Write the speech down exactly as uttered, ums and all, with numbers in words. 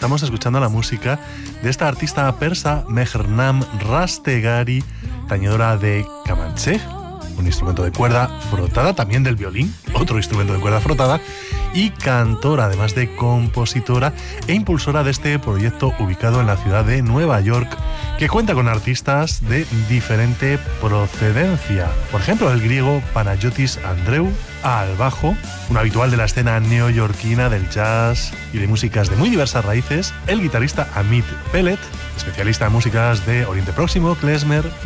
estamos escuchando la música de esta artista persa, Mehrnam Rastegari, tañedora de kamanché, un instrumento de cuerda frotada, también del violín, otro instrumento de cuerda frotada, y cantora, además de compositora e impulsora de este proyecto ubicado en la ciudad de Nueva York, que cuenta con artistas de diferente procedencia. Por ejemplo, el griego Panayotis Andreu al bajo, un habitual de la escena neoyorquina del jazz y de músicas de muy diversas raíces, el guitarrista Amit Pellet, especialista en músicas de Oriente Próximo, klezmer,